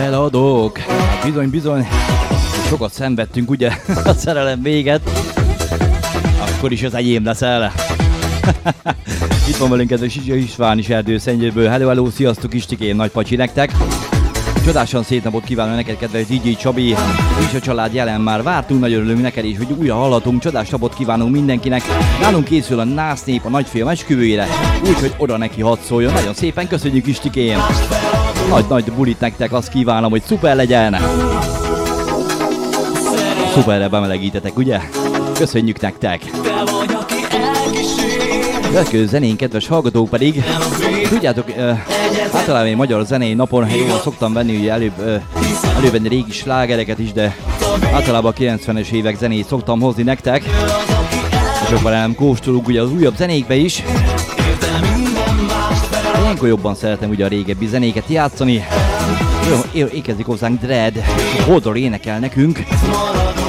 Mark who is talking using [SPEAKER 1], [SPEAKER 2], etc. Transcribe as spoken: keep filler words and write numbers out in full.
[SPEAKER 1] Feladók. Hát bizony, bizony. Sokat szenvedtünk, ugye? A szerelem véget. Akkor is az enyém leszel. Itt van velünk ez a Sizsa István is Erdőszennyőből. Hello, hello, sziasztok Istikém, nagy pacsi nektek. Csodásan szép napot kívánok neked, kedves dé dzsé Csabi. És a család jelen már vártunk, nagyon örülünk neked is, hogy újra hallatunk. Csodás napot kívánunk mindenkinek. Nálunk készül a nász nép a nagyfiam esküvőjére, úgyhogy oda neki hadd szóljon. Nagyon szépen köszönjük Istikém. Nagy-nagy bulit nektek, azt kívánom, hogy szuper legyen. Szuperre bemelegítetek, ugye? Köszönjük nektek. Következő zenén, kedves hallgatók pedig, tudjátok, uh, általában én magyar zenei napon jól szoktam venni, ugye előbb, uh, elővenni régi slágereket is, de általában a kilencvenes évek zenét szoktam hozni nektek, és akkor nem kóstolunk ugye az újabb zenékbe is. Ilyenkor jobban szeretem ugye a régebbi zenéket játszani. Érkezik hozzánk Dread, Hodor énekel nekünk.